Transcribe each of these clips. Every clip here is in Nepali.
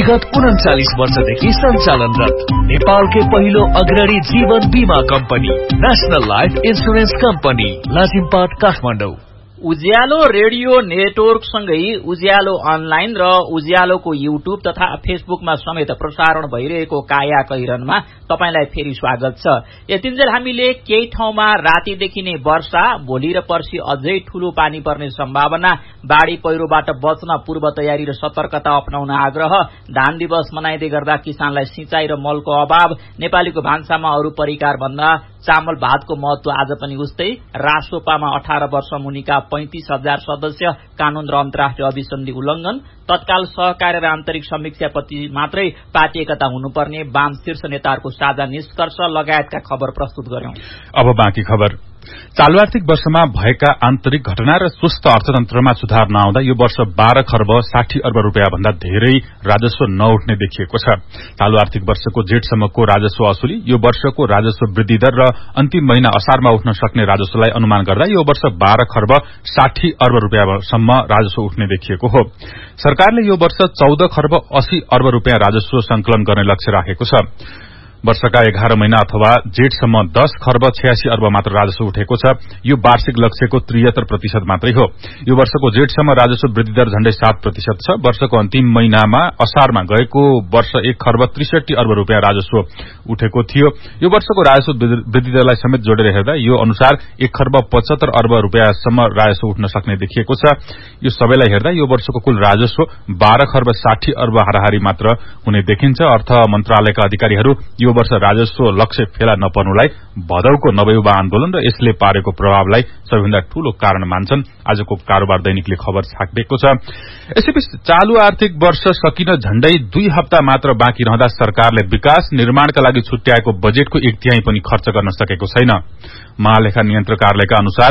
विगत 39 वर्षदेखि सञ्चालनरत नेपालकै पहिलो अग्रणी जीवन बीमा company national life insurance company Lazimpat Kathmandu. उज्यालो रेडियो नेटवर्क सँगै उज्यालो अनलाइन र उज्यालोको युट्युब तथा फेसबुकमा समेत प्रसारण भइरहेको काया कैरनमा तपाईलाई फेरि स्वागत छ। यतिन्जेल हामीले केही ठाउँमा रातिदेखि नै वर्षा, भोलि र पर्सि अझै ठूलो पानी पर्ने सम्भावना, बाढ़ी पहिरोबाट बच्न पूर्व तयारी र सतर्कता अपनाउन आग्रह, धान दिवस मनाइदै गर्दा किसानलाई सिंचाई र मलको अभाव, नेपालीको भान्सामा अरू परिकार भन्दा चामल भातको महत्व आज पनि उस्तै, रासोपामा 18 वर्ष मुनिका 35,000 सदस्य, कानून र अन्तर्राष्ट्रिय अभिसन्धि उल्लंघन, तत्काल सहकार्य र आन्तरिक समीक्षाप्रति मात्रै पार्टी एकता हुनुपर्ने वाम शीर्ष नेताहरूको साझा निष्कर्ष लगायतका खबर प्रस्तुत गर्यौं। अब बाँकी खबर। चालू आर्थिक वर्षमा भएका आन्तरिक घटना र स्वस्थ अर्थतन्त्रमा सुधार नआउँदा यो वर्ष 12 खर्ब 60 अर्ब रूपियाँ भन्दा धेरै राजस्व नउठ्ने देखिएको छ। चालू आर्थिक वर्षको जेठसम्मको राजस्व असुली, यो वर्षको राजस्व वृद्धि दर र अन्तिम महिना असारमा उठ्न सक्ने राजस्वलाई अनुमान गर्दा यो वर्ष 12 खर्ब 60 अर्ब रूपियाँसम्म राजस्व उठ्ने देखिएको हो। सरकारले यो वर्ष 14 खर्ब 80 अर्ब रूपियाँ राजस्व संकलन गर्ने लक्ष्य राखेको छ। वर्षका 11 महिना अथवा जेठसम्म 10 खर्ब 86 अर्ब मात्र राजस्व उठेको छ। यो वार्षिक लक्ष्यको 73% मात्रै हो। यो वर्षको जेठसम्म राजस्व वृद्धि दर झण्डै 7% छ। वर्षको अन्तिम महिनामा असारमा गएको वर्ष 1 खर्ब 63 अर्ब रूपियाँ राजस्व उठेको थियो। यो वर्षको राजस्व वृद्धि दरलाई समेत जोडेर हेर्दा यो अनुसार 1 खर्ब 75 अर्ब रूपियाँसम्म राजस्व उठ्न सक्ने देखिएको छ। यो सबैलाई हेर्दा यो वर्षको कुल राजस्व 12 खर्ब 60 अर्ब हाराहारी मात्र हुने देखिन्छ। अर्थ मन्त्रालयका अधिकारीहरू यो वर्ष राजस्व लक्ष्य फेला नपर्नुलाई भदौको नवयुवा आन्दोलन र यसले पारेको प्रभावलाई सबैभन्दा ठूलो कारण मान्छन्। आजको कारोबार दैनिकले खबर छापिएको छ। यसैबीच चालू आर्थिक वर्ष सकिन झण्डै 2 हप्ता मात्र बाँकी रहँदा सरकारले विकास निर्माणका लागि छुट्याएको बजेटको 1/3 पनि खर्च गर्न सकेको छैन। महालेखा नियन्त्रक कार्यालयका अनुसार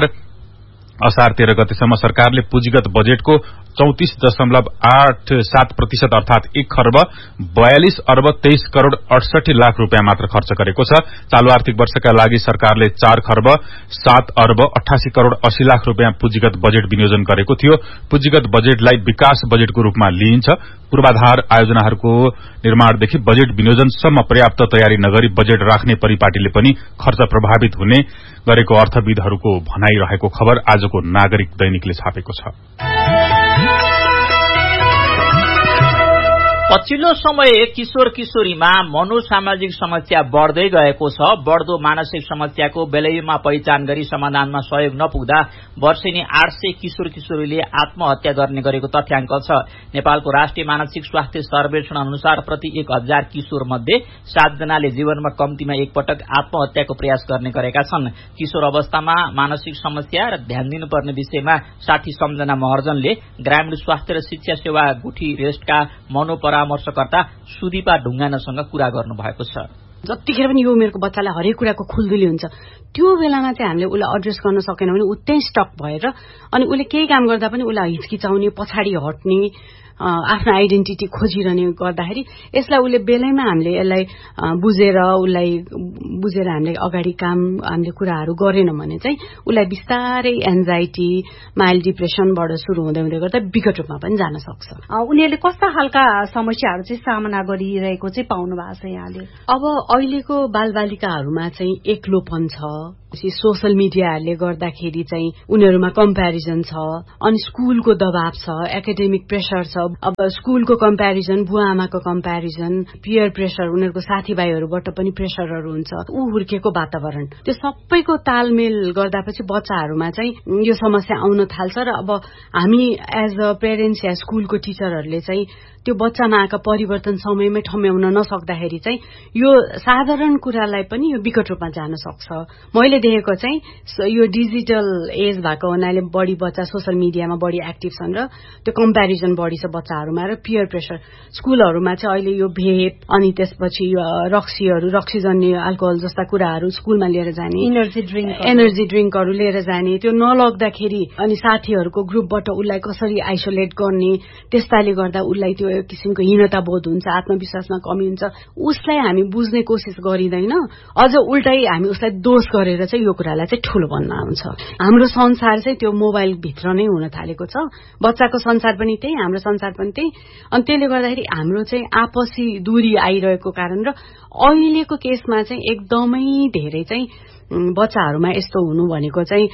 असार 13 गतेसम्म सरकारले पुँजीगत बजेटको 34.87% अर्थात 1 खर्ब 42 अर्ब 23 करोड़ 68 लाख रूपियाँ मात्र खर्च गरेको छ। चालू आर्थिक वर्षका लागि सरकारले 4 खर्ब 7 अर्ब 88 करोड़ 80 लाख रूपियाँ पुँजीगत बजेट विनियोजन गरेको थियो। पुँजीगत बजेटलाई विकास बजेटको रूपमा लिइन्छ। पूर्वाधार आयोजनाहरूको निर्माणदेखि बजेट विनियोजनसम्म पर्याप्त तयारी नगरी बजेट राख्ने परिपाटीले पनि खर्च प्रभावित हुने गरेको अर्थविदहरूको भनाई रहेको खबर आजको नागरिक दैनिकले छापेको छ। पछिल्लो समय किशोर किशोरीमा मनोसामाजिक समस्या बढ़दै गएको छ। बढ़दो मानसिक समस्याको बेलैमा पहिचान गरी समाधानमा सहयोग नपुग्दा वर्षेनी 800 किशोर किशोरीले आत्महत्या गर्ने गरेको तथ्याङ्क छ। नेपालको राष्ट्रिय मानसिक स्वास्थ्य सर्वेक्षण अनुसार प्रति 1000 किशोर मध्ये 7 जनाले जीवनमा कम्तीमा एक पटक आत्महत्याको प्रयास गर्ने गरेका छन्। किशोर अवस्थामा मानसिक समस्या र ध्यान दिनुपर्ने विषयमा साथी सम्झना महर्जनले ग्रामीण स्वास्थ्य र शिक्षा सेवा गुठी रेस्टका परामर्शकर्ता सुदीपा ढुङ्गानासँग कुरा गर्नुभएको छ। जतिखेर पनि यो उमेरको बच्चालाई हरेक कुराको खुल्दुली हुन्छ, त्यो बेलामा चाहिँ हामीले उसलाई एड्रेस गर्न सकेन भने ऊ त्यही स्टक भएर अनि उसले केही काम गर्दा पनि उसलाई हिचकिचाउने, पछाडि हट्ने, आफ्नो आइडेन्टिटी खोजिरहने गर्दाखेरि यसलाई उसले बेलैमा हामीले यसलाई बुझेर हामीले अगाडि हामीले कुराहरू गरेनौं भने चाहिँ उसलाई बिस्तारै एन्जाइटी, माइल्ड डिप्रेसनबाट सुरु हुँदै हुँदै गर्दा विकट रूपमा पनि जान सक्छ। उनीहरूले कस्ता खालका समस्याहरू चाहिँ सामना गरिरहेको चाहिँ पाउनु भएको छ यहाँले? अब अहिलेको बालबालिकाहरूमा चाहिँ एक्लोपन छ, सोशल मिडियाहरूले गर्दाखेरि चाहिँ उनीहरूमा कम्प्यारिजन छ, अनि स्कूलको दबाव छ, एकाडेमिक प्रेसर छ। अब स्कूलको कम्प्यारिजन, बुवा आमाको कम्प्यारिजन, पियर प्रेसर, उनीहरूको साथीभाइहरूबाट पनि प्रेसरहरू हुन्छ, ऊ हुर्केको वातावरण, त्यो सबैको तालमेल गर्दापछि बच्चाहरूमा चाहिँ यो समस्या आउन थाल्छ। र अब हामी एज अ पेरेन्ट्स या स्कूलको टिचरहरूले चाहिँ त्यो बच्चामा आएका परिवर्तन समयमै ठम्याउन नसक्दाखेरि चाहिँ यो साधारण कुरालाई पनि यो विकट रूपमा जान सक्छ। मैले देखेको चाहिँ यो डिजिटल एज भएको हुनाले बढी बच्चा सोशल मिडियामा बढी एक्टिभ छन् र त्यो कम्प्यारिजन बढी छ बच्चाहरूमा, र पियर प्रेसर स्कूलहरूमा चाहिँ अहिले यो भेप अनि त्यसपछि यो रक्सीजन्य अल्कोहल जस्ता कुराहरू स्कूलमा लिएर जाने, एनर्जी ड्रिङ्कहरू लिएर जाने, त्यो नलग्दाखेरि अनि साथीहरूको ग्रुपबाट उसलाई कसरी आइसोलेट गर्ने, त्यस्ताले गर्दा उसलाई त्यो किसिमको हीनता बोध हुन्छ, आत्मविश्वासमा कमी हुन्छ, उसलाई हामी बुझ्ने कोसिस गरिँदैन, अझ उल्टै हामी उसलाई दोष गरेर चाहिँ यो कुरालाई चाहिँ ठूलो भन्न आउँछ। हाम्रो संसार चाहिँ त्यो मोबाइल भित्र नै हुन थालेको छ, बच्चाको संसार पनि त्यही, हाम्रो संसार पनि त्यही। अनि त्यसले गर्दाखेरि हाम्रो चाहिँ आपसी दूरी आइरहेको कारण र अहिलेको केसमा चाहिँ एकदमै धेरै चाहिँ बच्चाहरूमा यस्तो हुनु भनेको चाहिँ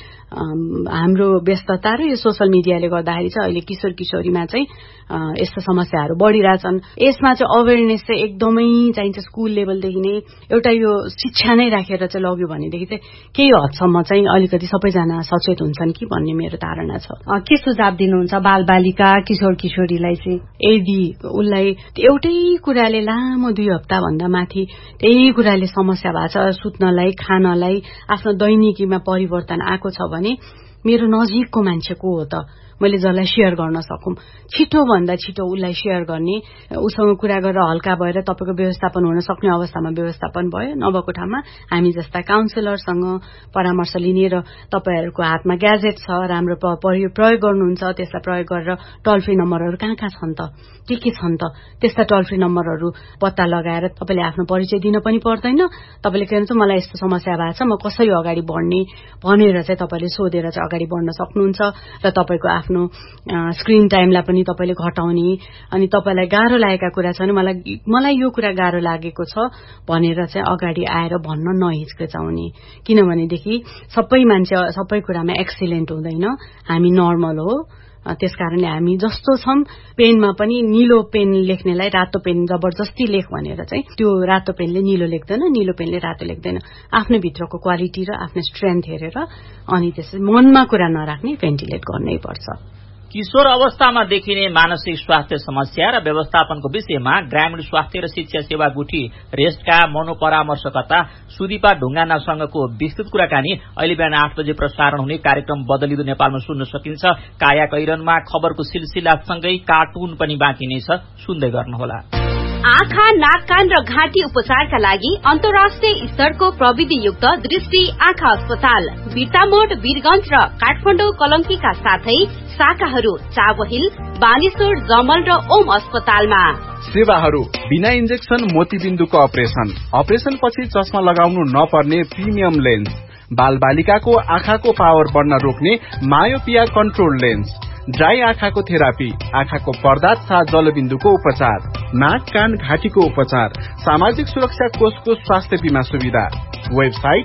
हाम्रो व्यस्तता र यो सोशल मिडियाले गर्दाखेरि चाहिँ अहिले किशोर किशोरीमा चाहिँ यस्तो समस्याहरू बढिरहेछन्। यसमा चाहिँ अवेरनेस चाहिँ एकदमै चाहिन्छ, स्कुल लेभलदेखि नै एउटा यो शिक्षा नै राखेर चाहिँ लग्यो भनेदेखि चाहिँ केही हदसम्म चाहिँ अलिकति सबैजना सचेत हुन्छन् कि भन्ने मेरो धारणा छ। के सुझाव दिनुहुन्छ बालबालिका किशोर किशोरीलाई चाहिँ? यदि उसलाई एउटै कुराले लामो 2 हप्ताभन्दा माथि त्यही कुराले समस्या भएको छ, सुत्नलाई, खानलाई, आफ्नो दैनिकीमा परिवर्तन आएको छ भने मेरो नजिकको मान्छे को हो त, मैले जसलाई शेयर गर्न सकौं, छिटोभन्दा छिटो उसलाई शेयर गर्ने, उसँग कुरा गरेर हल्का भएर तपाईँको व्यवस्थापन हुन सक्ने अवस्थामा व्यवस्थापन भयो। नभएको ठाउँमा हामी जस्ता काउन्सिलरसँग परामर्श लिने र तपाईँहरूको हातमा ग्याजेट छ, राम्रो प्रयोग गर्नुहुन्छ, त्यसलाई प्रयोग गरेर टोल फ्री नम्बरहरू कहाँ कहाँ छन् त, के छन् त, त्यस्ता टोल फ्री नम्बरहरू पत्ता लगाएर तपाईँले आफ्नो परिचय दिन पनि पर्दैन। तपाईँले के भन्छ मलाई यस्तो समस्या भएको छ, म कसरी अगाडि बढ्ने भनेर चाहिँ तपाईँले सोधेर चाहिँ अगाडि बढ्न सक्नुहुन्छ र तपाईँको आफ्नो स्क्रिन टाइमलाई पनि तपाईँले घटाउने, अनि तपाईँलाई गाह्रो लागेका कुरा छ भने मलाई यो कुरा गाह्रो लागेको छ भनेर चाहिँ अगाडि आएर भन्न नहिचकिचाउने। किनभनेदेखि सबै मान्छे सबै कुरामा एक्सिलेन्ट हुँदैन, हामी नर्मल हो। त्यसकारणले हामी जस्तो छौं, पेनमा पनि नीलो पेन लेख्नेलाई रातो पेन जबरजस्ती लेख भनेर चाहिँ त्यो रातो पेनले नीलो लेख्दैन, नीलो पेनले रातो लेख्दैन। आफ्नो भित्रको क्वालिटी र आफ्नो स्ट्रेन्थ हेरेर अनि त्यसै मनमा कुरा नराख्ने, भेन्टिलेट गर्नै पर्छ। किशोर अवस्थामा देखिने मानसिक स्वास्थ्य समस्या र व्यवस्थापनको विषयमा ग्रामीण स्वास्थ्य र शिक्षा सेवा गुठी रेस्टका मनोपरामर्शकर्ता सुदीपा ढुङ्गानासँगको विस्तृत कुराकानी अहिले बिहान 8 बजे प्रसारण हुने कार्यक्रम बदलिदो नेपालमा सुन्न सकिन्छ। काया कैरनमा खबरको सिलसिलासँगै कार्टुन पनि बाँकी नै छ, सुन्दै गर्नुहोला। आँखा, नाक, कान र घाँटी उपचारका लागि अन्तर्राष्ट्रिय स्तरको प्रविधियुक्त दृष्टि आँखा अस्पताल बिर्तामोड, वीरगंज र काठमाडौँ कलंकीका साथै शाखाहरू चावहिल, बानेश्वर, जमल र ओम अस्पतालमा। सेवाहरू बिना इन्जेक्सन मोतीबिन्दुको अपरेशन पछि चस्मा लगाउनु नपर्ने प्रिमियम लेन्स, बाल बालिकाको आँखाको पावर बढ्न रोक्ने मायोपिया कन्ट्रोल लेन्स, ड्राई आँखाको थेरापी, आँखाको पर्दा तथा जलबिन्दुको उपचार, नाक, कान, घाँटीको उपचार, सामाजिक सुरक्षा कोषको स्वास्थ्य बीमा सुविधा। Website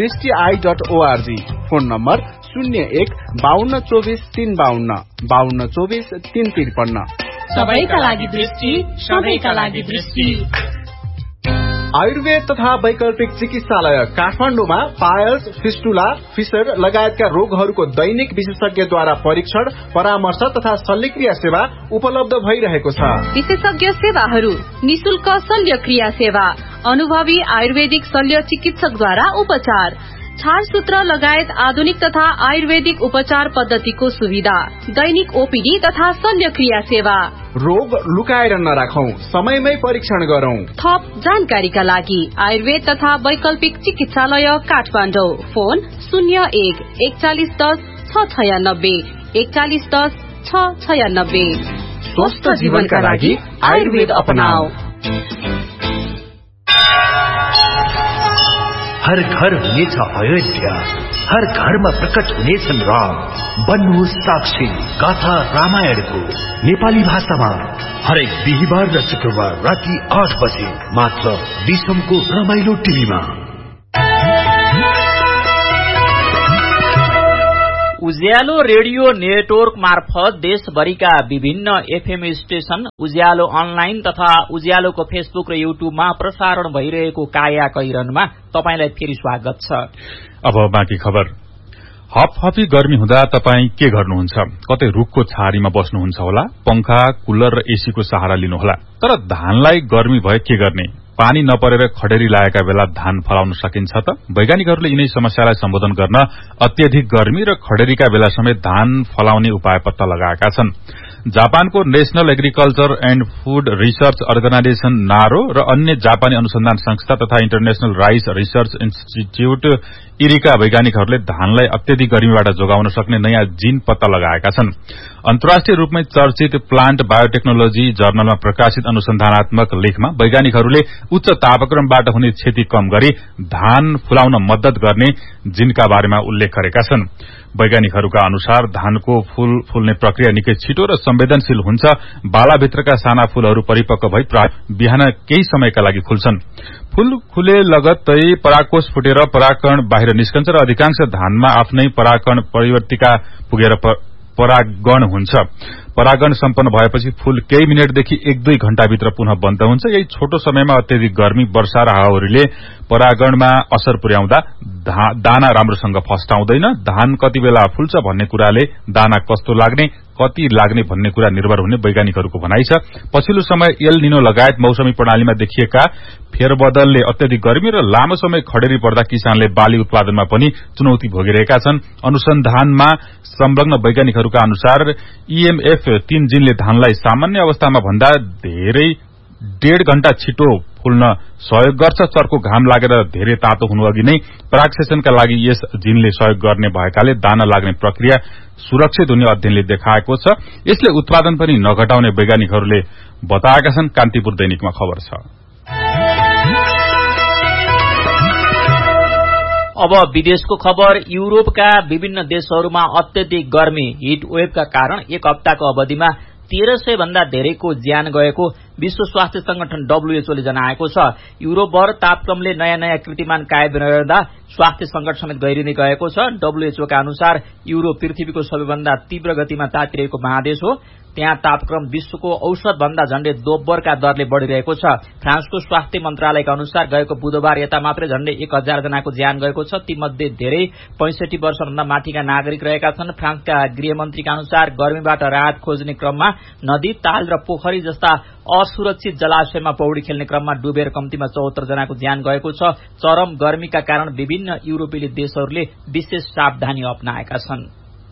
दृष्टि.org, phone number 01-5224-352, 5224-353। सबैका लागि दृष्टि, सबैका लागि दृष्टि। आयुर्वेद तथा वैकल्पिक चिकित्सालय काठमाडौँमा पायल्स, फिस्टुला, फिसर लगायतका रोगहरूको दैनिक विशेषज्ञद्वारा परीक्षण, परामर्श तथा शल्यक्रिया सेवा उपलब्ध भइरहेको छ। विशेषज्ञ सेवाहरू निशुल्क शल्यक्रिया सेवा, अनुभवी आयुर्वेदिक शल्य चिकित्सकद्वारा उपचार, छारसूत्र लगायत आधुनिक तथा आयुर्वेदिक उपचार पद्धतिको सुविधा, दैनिक ओपीडी तथा शल्यक्रिया सेवा। रोग लुकाएर नराखौं, समयमै परीक्षण गरौं। थप जानकारीका लागि आयुर्वेद तथा वैकल्पिक चिकित्सालय काठमाडौँ, फोन 01-4110-696, 4110-696। स्वस्थ जीवनका लागि आयुर्वेद अपनाऊ। हर घर हुनेछ अयोध्या, हर घरमा प्रकट हुनेछन् राम। बन्नुहोस् साक्षी गाथा रामायणको नेपाली भाषामा हरेक बिहिबार र शुक्रबार राति 8 बजे मात्र दिसमको रमाइलो टिभीमा। उज्यालो रेडियो नेटवर्क मार्फत देशभरिका विभिन्न एफएम स्टेशन, उज्यालो अनलाइन तथा उज्यालोको फेसबुक र युट्युबमा प्रसारण भइरहेको काया कैरनमा तपाईंलाई फेरि स्वागत छ। अब बाँकी खबर। हपहपी गर्मी हुँदा तपाई के गर्नुहुन्छ? कतै रुखको छारीमा बस्नुहुन्छ होला, पंखा, कुलर र एसीको सहारा लिनुहोला। तर धानलाई गर्मी भए के गर्ने? पानी नपरेर खडेरी लागेका बेला धान फलाउन सकिन्छ त? वैज्ञानिकहरूले यिनै समस्यालाई सम्बोधन गर्न अत्यधिक गर्मी र खडेरीका बेला समेत धान फलाउने उपाय पत्ता लगाएका छन्। जापानको national agriculture and food research organisation नारो र अन्य जापानी अनुसन्धान संस्था तथा international rice research institute Erica वैज्ञानिकहरूले धानलाई अत्यधिक गर्मीबाट जोगाउन सक्ने नयाँ जीन पत्ता लगाएका छन्। अन्तर्राष्ट्रिय रूपमै चर्चित प्लान्ट बायोटेक्नोलोजी जर्नलमा प्रकाशित अनुसन्धानात्मक लेखमा वैज्ञानिकहरूले उच्च तापक्रमबाट हुने क्षति कम गरी धान फुलाउन मद्दत गर्ने जीनका बारेमा उल्लेख गरेका छन्। वैज्ञानिकहरूका अनुसार धानको फूल फुल्ने प्रक्रिया निकै छिटो र संवेदनशील हुन्छ। बालाभित्रका साना फूलहरू परिपक्व भई बिहान केही समयका लागि खुल्छन्। फूल खुले लगत्तै परागकोष फुटेर परागकण बाहिर निस्कन्छ र अधिकांश धानमा आफ्नै परागकण परिवर्तिका पुगेर परागण हुन्छ। परागण सम्पन्न भएपछि फूल केही मिनेटदेखि 1-2 घण्टाभित्र पुनः बन्द हुन्छ। यही छोटो समयमा अत्यधिक गर्मी, वर्षा र हावाहुरीले परागणमा असर पुर्याउँदा दाना राम्रोसँग फस्टाउँदैन। धान कति बेला फुल्छ भन्ने कुराले दाना कस्तो लाग्ने, कति लाग्ने भन्ने कुरा निर्भर हुने वैज्ञानिकहरूको भनाइ छ। पछिल्लो समय एल निनो लगायत मौसमी प्रणालीमा देखिएका फेरबदलले अत्यधिक गर्मी र लामो समय खडेरी पर्दा किसानले बाली उत्पादनमा पनि चुनौती भोगिरहेका छन्। अनुसन्धानमा संलग्न वैज्ञानिकहरूका अनुसार EMF3 जीनले धानलाई सामान्य अवस्थामा भन्दा धेरै 1.5 घण्टा छिटो फुल्न सहयोग गर्छ। चर्को घाम लागेर धेरै तातो हुनु अघि नै परागसेचनका लागि यस जीनले सहयोग गर्ने भएकाले दाना लाग्ने प्रक्रिया सुरक्षित हुने अध्ययनले देखाएको छ। यसले उत्पादन पनि नघटाउने वैज्ञानिकहरूले बताएका छन्। कान्तिपुर दैनिकमा खबर छ। अब विदेशको खबर। युरोपका विभिन्न देशहरूमा अत्यधिक गर्मी हिट वेभका कारण एक हप्ताको अवधिमा 1300 भन्दा धेरैको ज्यान गएको विश्व स्वास्थ्य संगठन WHO ले जनाएको छ। युरोपभर तापक्रमले नयाँ नयाँ कीर्तिमान कायम रहँदा स्वास्थ्य संकट समेत गहिरिँदै गएको छ। WHO का अनुसार युरोप पृथ्वीको सबैभन्दा तीव्र गतिमा तातिरहेको महादेश हो। त्यहाँ तापक्रम विश्वको औसत भन्दा झण्डै दोब्बरका दरले बढ़िरहेको छ। फ्रान्सको स्वास्थ्य मन्त्रालयका अनुसार गएको बुधबार यता मात्रै झण्डै 1000 जनाको ज्यान गएको छ। तीमध्ये धेरै 65 वर्षभन्दा माथिका नागरिक रहेका छन्। फ्रान्सका गृहमन्त्रीका अनुसार गर्मीबाट राहत खोज्ने क्रममा नदी, ताल र पोखरी जस्ता असुरक्षित जलाशयमा पौडी खेल्ने क्रममा डुबेर कम्तीमा 74 जनाको ज्यान गएको छ। चरम गर्मीका कारण विभिन्न युरोपेली देशहरूले विशेष सावधानी अपनाएका छन्।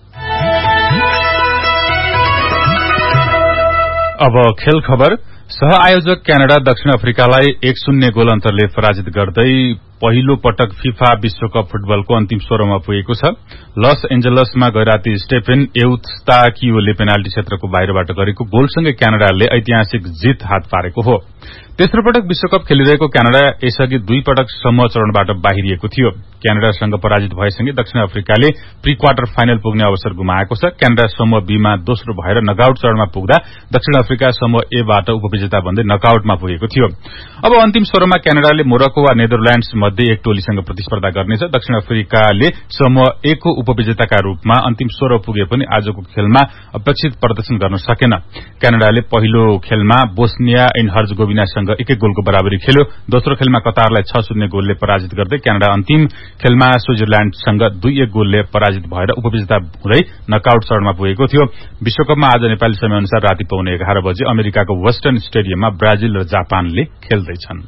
अब खेल खबर। सहआयोजक क्यानाडा दक्षिण अफ्रिकालाई 1-0 गोल अन्तरले पराजित गर्दै पहिलो पटक फिफा विश्वकप फुटबलको अन्तिम 16मा पुगेको छ। लस एन्जलसमा गैराती स्टेफेन एउस्ताकियोले पेनाल्टी क्षेत्रको बाहिरबाट गरेको गोलसँगै क्यानाडाले ऐतिहासिक जित हात पारेको हो। तेस्रो पटक विश्वकप खेलिरहेको क्यानाडा यसअघि 2 पटक समूह चरणबाट बाहिरिएको थियो। क्यानाडासँग पराजित भएसँगै दक्षिण अफ्रिकाले प्री क्वार्टर फाइनल पुग्ने अवसर गुमाएको छ। क्यानाडा समूह बीमा दोस्रो भएर नकआउट चरणमा पुग्दा दक्षिण अफ्रिका समूह एबाट उपविजेता बन्दै नकआउटमा पुगेको थियो। अब अन्तिम 16मा क्यानाडाले मोरक्को वा नेदरल्याण्ड्स मध्ये एक टोलीसँग प्रतिस्पर्धा गर्नेछ। दक्षिण अफ्रिकाले समूह ए को उपविजेताका रूपमा अन्तिम 16 पुगे पनि आजको खेलमा अपेक्षित प्रदर्शन गर्न सकेन। क्यानाडाले पहिलो खेलमा बोस्निया एन्ड हर्जगोभिनासँग 1-1 गोलको बराबरी खेल्यो। दोस्रो खेलमा कतारलाई 6-0 गोलले पराजित गर्दै क्यानाडा अन्तिम खेलमा स्विजरल्याण्डसँग 2-1 गोलले पराजित भएर उपविजेता हुँदै नकआउट चरणमा पुगेको थियो। विश्वकपमा आज नेपाली समयअनुसार राति पाउने 11 बजे अमेरिकाको वेस्टर्न स्टेडियममा ब्राजिल र जापानले खेल्दैछन्।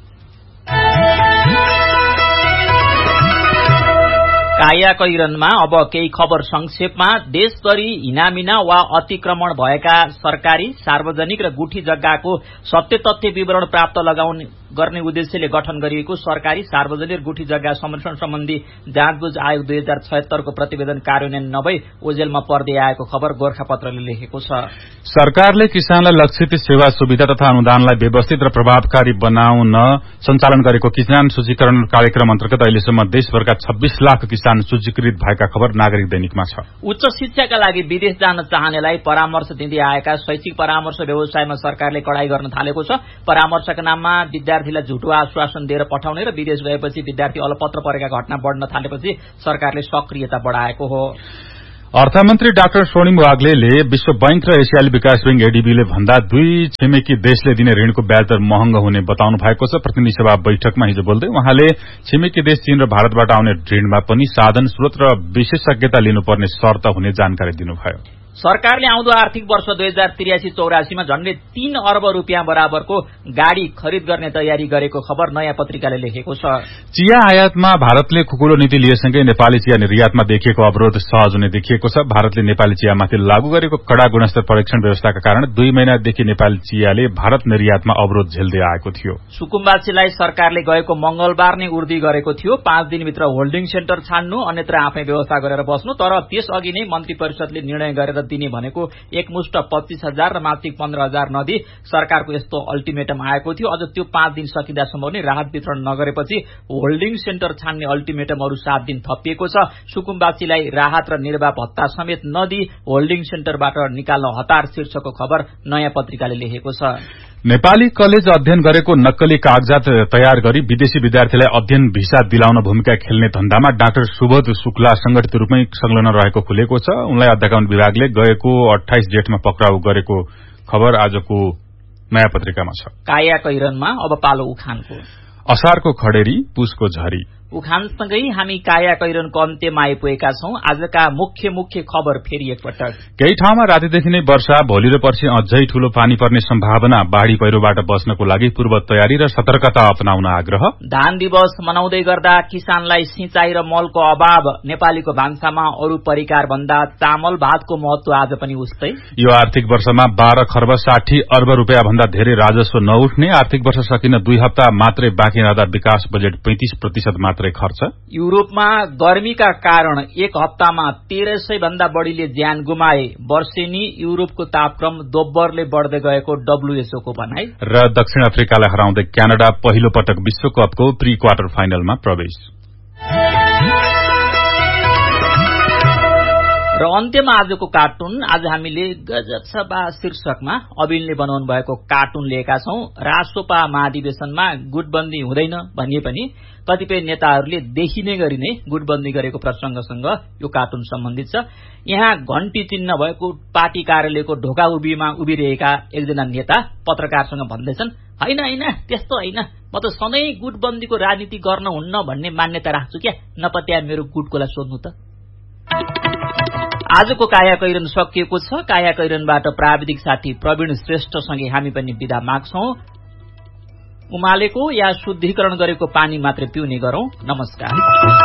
कायाकैरनमा अब केही खबर संक्षेपमा। देशभरि हिनामिना वा अतिक्रमण भएका सरकारी, सार्वजनिक र गुठी जग्गाको सत्य तथ्य विवरण प्राप्त गर्ने उद्देश्यले गठन गरिएको सरकारी, सार्वजनिक गुठी जग्गा संरक्षण सम्बन्धी जाँचबुझ आयोग 2076 को प्रतिवेदन कार्यान्वयन नभई ओझेलमा पर्दै आएको खबर गोरखापत्रले लेखेको छ। सरकारले किसानलाई लक्षित सेवा सुविधा तथा अनुदानलाई व्यवस्थित र प्रभावकारी बनाउन सञ्चालन गरेको किसान सूचीकरण कार्यक्रम अन्तर्गत अहिलेसम्म देशभरका 26 लाख किसान सूचीकृत भएका खबर नागरिक दैनिकमा छ। उच्च शिक्षाका लागि विदेश जान चाहनेलाई परामर्श दिँदै आएका शैक्षिक परामर्श व्यवसायमा सरकारले कडाई गर्न थालेको छ। परामर्शका नाममा विद्यार्थीलाई झुटो आश्वासन दिएर पठाउने र विदेश गएपछि विद्यार्थी अलपत्र परेका घटना बढ्न थालेपछि सरकारले सक्रियता बढाएको हो। अर्थमन्त्री डाक्टर स्वर्णिम वाग्लेले विश्व बैंक र एसियाली विकास बैंक एडीबीले भन्दा 2 छिमेकी देशले दिने ऋणको ब्याज दर महँगो हुने बताउनु भएको छ। प्रतिनिधि सभा बैठकमा हिजो बोल्दै उहाँले छिमेकी देश चीन र भारतबाट आउने ऋणमा पनि साधन स्रोत र विशेषज्ञता लिनुपर्ने शर्त हुने जानकारी दिनुभयो। सरकारले आउँदो आर्थिक वर्ष 2083-84 मा झण्डै 3 अर्ब रुपियाँ बराबरको गाड़ी खरिद गर्ने तयारी गरेको खबर नयाँ पत्रिकाले लेखेको छ। चिया आयातमा भारतले खुकुलो नीति लिएसँगै नेपाली चिया निर्यातमा देखिएको अवरोध सहज हुने देखिएको छ। भारतले नेपाली चियामाथि लागू गरेको कड़ा गुणस्तर परीक्षण व्यवस्थाका कारण 2 महिनादेखि नेपाली चियाले भारत निर्यातमा अवरोध झेल्दै आएको थियो। सुकुम्बासीलाई सरकारले गएको मंगलबार नै उर्दी गरेको थियो। 5 दिनभित्र होल्डिङ सेन्टर छान्नु, अन्यत्र आफै व्यवस्था गरेर बस्नु। तर त्यसअघि नै मन्त्री परिषदले निर्णय गरेर दिने भनेको एकमुष्ट 25,000 र मासिक 15,000 नदी सरकारको यस्तो अल्टिमेटम आएको थियो। अझ त्यो 5 दिन सकिँदासम्म पनि राहत वितरण नगरेपछि होल्डिङ सेन्टर छान्ने अल्टिमेटम अरू 7 दिन थपिएको छ। सुकुम्बासीलाई राहत र निर्वाह भत्ता समेत नदी होल्डिङ सेन्टरबाट निकाल्न हतार शीर्षकको खबर नयाँ पत्रिकाले लेखेको छ। नेपाली कलेज अध्ययन गरेको नक्कली कागजात तयार गरी विदेशी विद्यार्थीलाई अध्ययन भिसा दिलाउन भूमिका खेल्ने धन्दामा डाक्टर सुबोध शुक्ला संगठित रूपमै संलग्न रहेको खुलेको छ। उनलाई अध्यापन विभागले गएको 28 जेठमा पक्राउ गरेको खबर आजको नयाँ पत्रिकामा छ। काया कैरनमा अब पालो उखानको। असारको खडेरी पुसको झरी। उखानसँगै हामी काया कैरनको अन्त्यमा आइपुगेका छौं। आजका मुख्य खबर फेरि एकपटक। केही ठाउँमा रातिदेखि नै वर्षा, भोलि र पर्सि अझै ठूलो पानी पर्ने सम्भावना, बाढ़ी पहिरोबाट बच्नको लागि पूर्व तयारी र सतर्कता अपनाउन आग्रह। धान दिवस मनाउँदै गर्दा किसानलाई सिंचाई र मलको अभाव, नेपालीको भान्सामा अरू परिकार भन्दा चामल भातको महत्व आज पनि उस्तै। यो आर्थिक वर्षमा 12 खर्ब 60 अर्ब रुपियाँ भन्दा धेरै राजस्व नउठ्ने, आर्थिक वर्ष सकिन 2 हप्ता मात्रै बाँकी रहँदा विकास बजेट 35% मात्रै खर्च। युरोपमा गर्मीका कारण 1 हप्तामा 1300 भन्दा बढ़ीले ज्यान गुमाए। वर्षेनी युरोपको तापक्रम दोब्बरले बढ़दै गएको WHO को भनाई। र दक्षिण अफ्रिकालाई हराउँदै क्यानाडा पहिलो पटक विश्वकपको प्री क्वार्टर फाइनलमा प्रवेश। र अन्त्यमा आजको कार्टुन। आज हामीले गजबसभा शीर्षकमा अबिलले बनाउनु भएको कार्टुन लिएका छौं। रासोपा महाधिवेशनमा गुटबन्दी हुँदैन भनिए पनि कतिपय नेताहरूले देखिने गरी नै गुटबन्दी गरेको प्रसंगसँग यो कार्टुन सम्बन्धित छ। यहाँ घण्टी चिन्ह भएको पार्टी कार्यालयको ढोका उभीमा उभिरहेका एकजना नेता पत्रकारसँग भन्दैछन्, हैन त्यस्तो हैन, म त सधैँ गुटबन्दीको राजनीति गर्न हुन्न भन्ने मान्यता राख्छु क्या, नपत्या मेरो गुटकोलाई सोध्नु त। आजको काया कैरन सकिएको छ। काया कैरनबाट प्राविधिक साथी प्रवीण श्रेष्ठसँगै हामी पनि बिदा माग्छौं। उमालेको या शुद्धिकरण गरेको पानी मात्रै पिउने गरौं। नमस्कार।